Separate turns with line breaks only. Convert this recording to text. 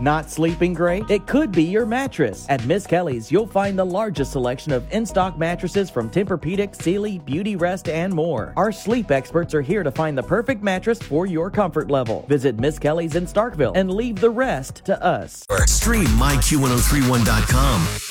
Not sleeping great? It could be your mattress. At Miss Kelly's, you'll find the largest selection of in-stock mattresses from Tempur-Pedic, Sealy, Beauty Rest, and more. Our sleep experts are here to find the perfect mattress for your comfort level. Visit Miss Kelly's in Starkville and leave the rest to us.
Stream MyQ1031.com.